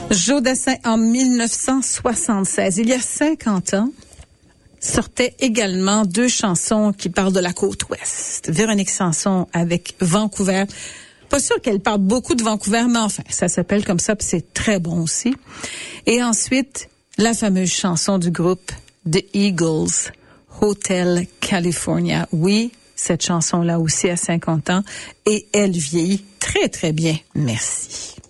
Joe Dassin, en 1976, il y a 50 ans, sortait également 2 chansons qui parlent de la côte ouest. Véronique Sanson avec Vancouver. Pas sûr qu'elle parle beaucoup de Vancouver, mais enfin, ça s'appelle comme ça, puis c'est très bon aussi. Et ensuite, la fameuse chanson du groupe The Eagles, Hotel California. Oui, cette chanson-là aussi a 50 ans et elle vieillit très, très bien. Merci.